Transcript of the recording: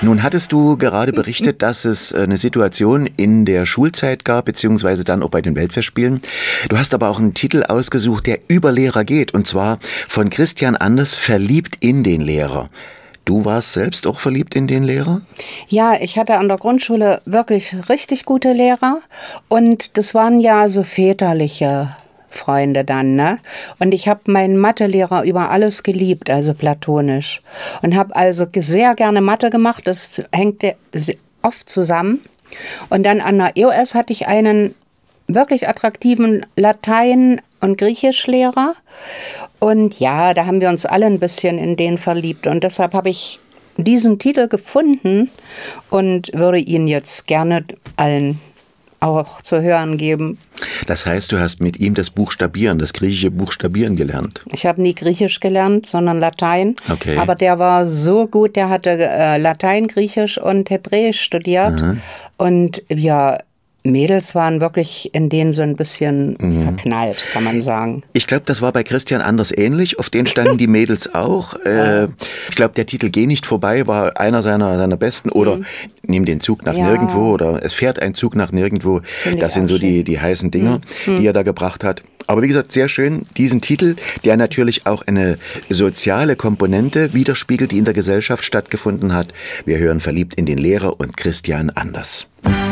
Nun hattest du gerade berichtet, dass es eine Situation in der Schulzeit gab, beziehungsweise dann auch bei den Weltfestspielen. Du hast aber auch einen Titel ausgesucht, der über Lehrer geht, und zwar von Christian Anders, Verliebt in den Lehrer. Du warst selbst auch verliebt in den Lehrer? Ja, ich hatte an der Grundschule wirklich richtig gute Lehrer und das waren ja so väterliche Freunde dann, ne? Und ich habe meinen Mathelehrer über alles geliebt, also platonisch. Und habe also sehr gerne Mathe gemacht, das hängt oft zusammen. Und dann an der EOS hatte ich einen wirklich attraktiven Latein- und Griechischlehrer. Und ja, da haben wir uns alle ein bisschen in den verliebt. Und deshalb habe ich diesen Titel gefunden und würde ihn jetzt gerne allen auch zu hören geben. Das heißt, du hast mit ihm das Buchstabieren, das griechische Buchstabieren gelernt? Ich habe nie Griechisch gelernt, sondern Latein. Okay. Aber der war so gut, der hatte Latein, Griechisch und Hebräisch studiert. Mhm. Und ja, Mädels waren wirklich in denen so ein bisschen verknallt, kann man sagen. Ich glaube, das war bei Christian Anders ähnlich. Auf den standen die Mädels auch. Ich glaube, der Titel Geh nicht vorbei war einer seiner besten. Oder Nimm den Zug nach nirgendwo oder Es fährt ein Zug nach nirgendwo. Das sind so die heißen Dinger, die er da gebracht hat. Aber wie gesagt, sehr schön, diesen Titel, der natürlich auch eine soziale Komponente widerspiegelt, die in der Gesellschaft stattgefunden hat. Wir hören Verliebt in den Lehrer und Christian Anders.